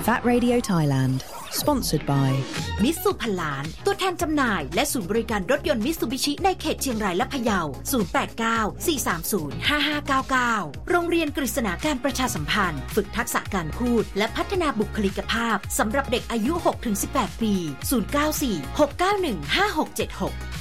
That Radio Thailand Sponsored by มิตซูพันล้านตัวแทนจำหน่ายและศูนย์บริการรถยนต์มิตซูบิชิในเขตเชียงรายและพะเยา 0894305599 โรงเรียนกฤษณาการประชาสัมพันธ์ฝึกทักษะการพูดและพัฒนาบุคลิกภาพสำหรับเด็กอายุ 6-18 ปี 0946915676